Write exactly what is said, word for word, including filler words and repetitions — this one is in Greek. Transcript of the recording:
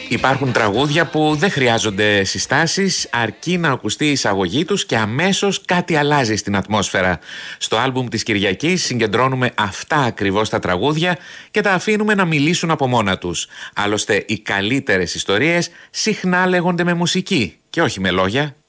Υπάρχουν τραγούδια που δεν χρειάζονται συστάσεις, αρκεί να ακουστεί η εισαγωγή τους και αμέσως κάτι αλλάζει στην ατμόσφαιρα. Στο άλμπουμ της Κυριακής συγκεντρώνουμε αυτά ακριβώς τα τραγούδια και τα αφήνουμε να μιλήσουν από μόνα τους. Άλλωστε, οι καλύτερες ιστορίες συχνά λέγονται με μουσική και όχι με λόγια.